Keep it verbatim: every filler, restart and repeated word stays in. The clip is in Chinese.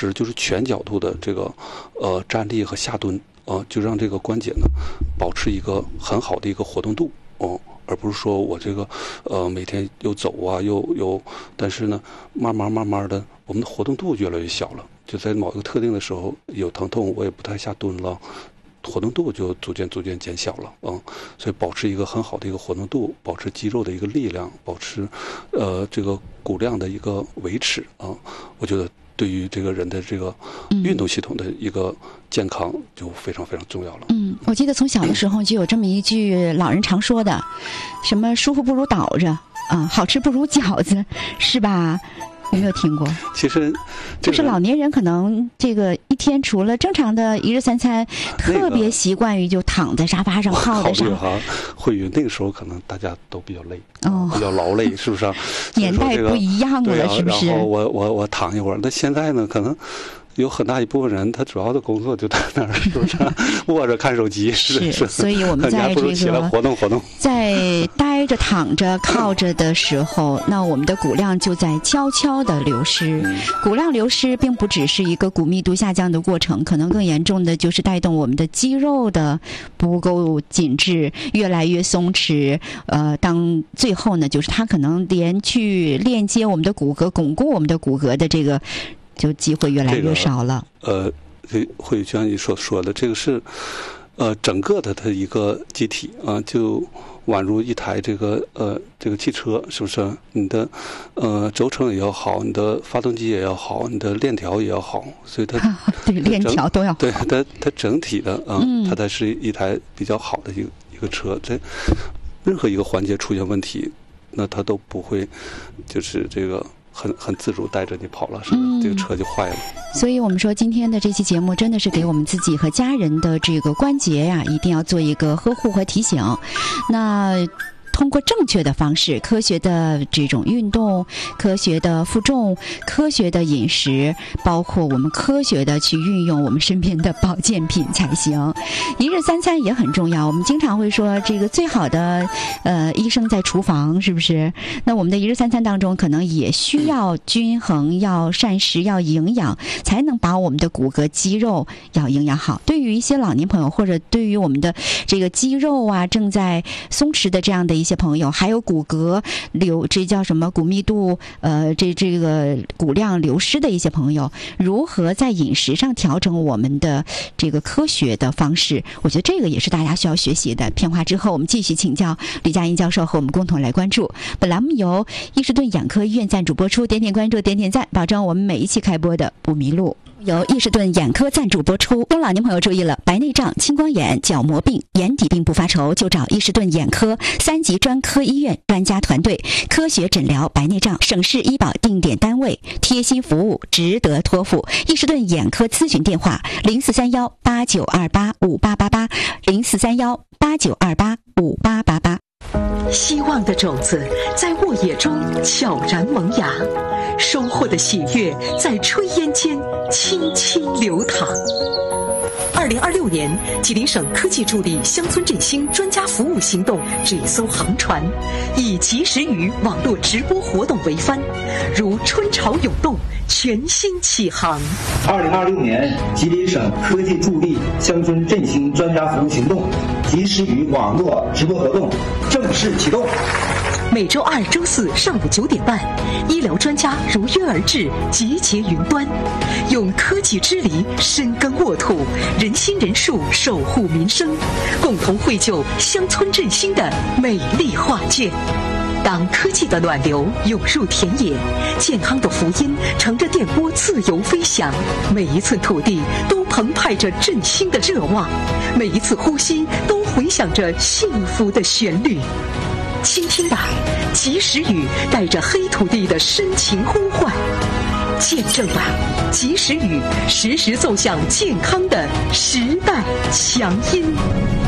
持就是全角度的这个呃站立和下蹲啊、呃，就让这个关节呢保持一个很好的一个活动度哦、呃，而不是说我这个呃每天又走啊又又，但是呢慢慢慢慢的我们的活动度越来越小了，就在某一个特定的时候有疼痛，我也不太下蹲了。活动度就逐渐逐渐减小了，嗯，所以保持一个很好的一个活动度，保持肌肉的一个力量，保持，呃，这个骨量的一个维持啊，我觉得对于这个人的这个运动系统的一个健康就非常非常重要了。 嗯，我记得从小的时候就有这么一句老人常说的，什么舒服不如倒着啊，好吃不如饺子，是吧？有没有听过？ 其实、这个、 就是老年人可能这个一天除了正常的一日三餐， 那个、 特别习惯于就躺在沙发上靠在上。 哈，会于那个时候可能大家都比较累， 哦， 比较劳累，是不是、啊？ 年代不一样了， 这个啊、 是不是？ 然后我我我躺一会儿，那现在呢，可能。有很大一部分人，他主要的工作就在那儿，是不是？握着看手机， 是。 是所以我们在这个活动活动， 在待着、躺着、靠着的时候，那我们的骨量就在悄悄的流失。 嗯、 骨量流失并不只是一个骨密度下降的过程，可能更严重的就是带动我们的肌肉的不够紧致，越来越松弛。呃，当最后呢，就是它可能连去链接我们的骨骼、巩固我们的骨骼的这个。就机会越来越少了。 这个、呃，这会就像你所说的，这个是呃整个的它一个机体啊、呃，就宛如一台这个呃这个汽车，是不是？你的呃轴承也要好，你的发动机也要好，你的链条也要好，所以它对链条都要对它它整体的啊、呃嗯，它才是一台比较好的一个一个车。这任何一个环节出现问题，那它都不会就是这个。很很自主带着你跑了，是吧？嗯、这个车就坏了。 所以我们说今天的这期节目真的是给我们自己和家人的这个关节呀、啊，一定要做一个呵护和提醒。那。通过正确的方式，科学的这种运动，科学的负重，科学的饮食，包括我们科学的去运用我们身边的保健品才行。一日三餐也很重要，我们经常会说这个最好的呃医生在厨房，是不是？那我们的一日三餐当中可能也需要均衡，要膳食，要营养，才能把我们的骨骼肌肉要营养好。对于一些老年朋友，或者对于我们的这个肌肉啊正在松弛的这样的一些朋友，还有骨骼流，这叫什么骨密度呃这这个骨量流失的一些朋友，如何在饮食上调整我们的这个科学的方式，我觉得这个也是大家需要学习的。片花之后我们继续请教李佳音教授和我们共同来关注。本栏目由伊士顿眼科医院赞助播出，点点关注点点赞，保证我们每一期开播的不迷路。由伊士顿眼科赞助播出。中老年朋友注意了，白内障、青光眼、角膜病、眼底病不发愁，就找伊士顿眼科三级专科医院专家团队，科学诊疗白内障，省市医保定点单位，贴心服务，值得托付。伊士顿眼科咨询电话：零四三幺八九二八五八八八，零四三幺八九二八五八八八。 希望的种子在沃野中悄然萌芽，收获的喜悦在炊烟间轻轻流淌。二零二六年，吉林省科技助力乡村振兴专家服务行动这艘航船，以及时雨网络直播活动为帆，如春潮涌动，全新起航。 二零二六年，吉林省科技助力乡村振兴专家服务行动及时雨网络直播活动正式启动。 每周二、周四上午九点半，医疗专家如约而至，集结云端，用科技之力深耕沃土，人心人术守护民生，共同绘就乡村振兴的美丽画卷。当科技的暖流涌入田野，健康的福音乘着电波自由飞翔，每一寸土地都澎湃着振兴的热望，每一次呼吸都回响着幸福的旋律。倾听吧，及时雨带着黑土地的深情呼唤；见证吧，及时雨时时奏响健康的时代强音。